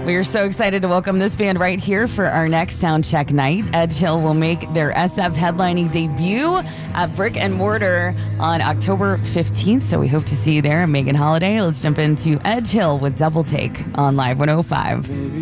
We are so excited to welcome this band right here for our next sound check night. Edge Hill will make their SF headlining debut at Brick and Mortar on October 15th. So we hope to see you there. I'm Megan Holiday. Let's jump into Edge Hill with Double Take on Live 105.